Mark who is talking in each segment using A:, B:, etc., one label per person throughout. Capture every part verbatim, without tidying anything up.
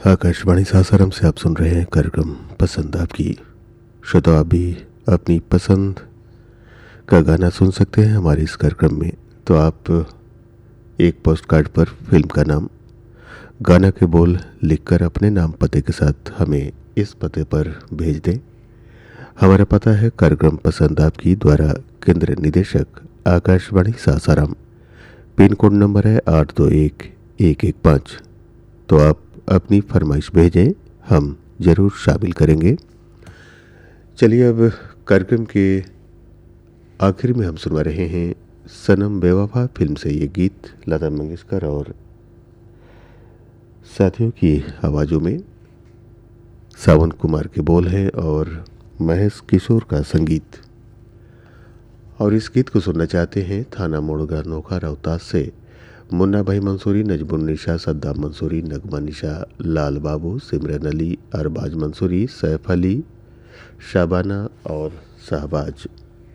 A: आकाशवाणी सासाराम से आप सुन रहे हैं कार्यक्रम पसंद आपकी। श्रोता, आप भी अपनी पसंद का गाना सुन सकते हैं हमारे इस कार्यक्रम में। तो आप एक पोस्ट कार्ड पर फिल्म का नाम, गाना के बोल लिखकर अपने नाम पते के साथ हमें इस पते पर भेज दें। हमारा पता है कार्यक्रम पसंद आपकी द्वारा केंद्र निदेशक Akashvani Sasaram. Pin code number है आठ दो एक एक एक पाँच। तो आप अपनी फरमाइश भेजें, हम ज़रूर शामिल करेंगे। चलिए अब कार्यक्रम के आखिर में हम सुनवा रहे हैं सनम बेवफा फिल्म से ये गीत लता मंगेशकर और साथियों की आवाज़ों में। सावन कुमार के बोल हैं और महेश किशोर का संगीत। और इस गीत को सुनना चाहते हैं थाना मोड़गा नोखा रोहतास से मुन्ना भाई मंसूरी, नजमुन निशा, सद्दाम मंसूरी, नगमा निशा, लाल बाबू, सिमरन अली, अरबाज मंसूरी, सैफ अली, शाबाना और शहबाज।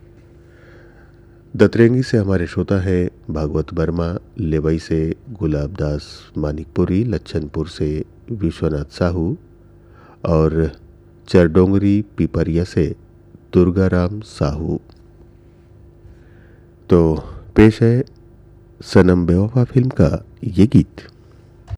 A: दतरेंगी से हमारे श्रोता है भागवत वर्मा, लेवई से गुलाब दास मानिकपुरी, लच्छनपुर से विश्वनाथ साहू और चरडोंगरी पिपरिया से दुर्गाराम साहू। तो पेश है सनम बेवफा फिल्म का ये गीत।